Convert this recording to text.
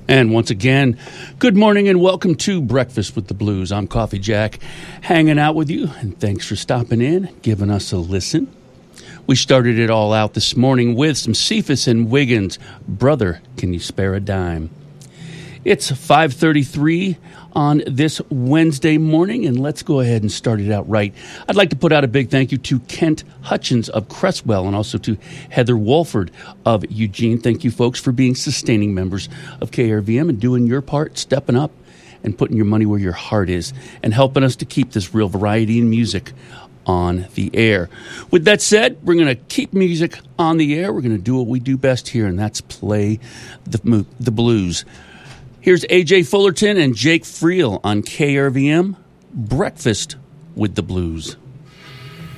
And once again, good morning and welcome to Breakfast with the Blues. I'm Coffee Jack, hanging out with you, and thanks for stopping in, giving us a listen. We started it all out this morning with some Cephas and Wiggins, Brother, Can You Spare a Dime? It's 5:33 on this Wednesday morning, and let's go ahead and start it out right. I'd like to put out a big thank you to Kent Hutchins of Cresswell and also to Heather Wolford of Eugene. Thank you, folks, for being sustaining members of KRVM and doing your part, stepping up and putting your money where your heart is and helping us to keep this real variety in music on the air. With that said, we're going to keep music on the air. We're going to do what we do best here, and that's play the blues. Here's A.J. Fullerton and Jake Friel on KRVM, Breakfast with the Blues.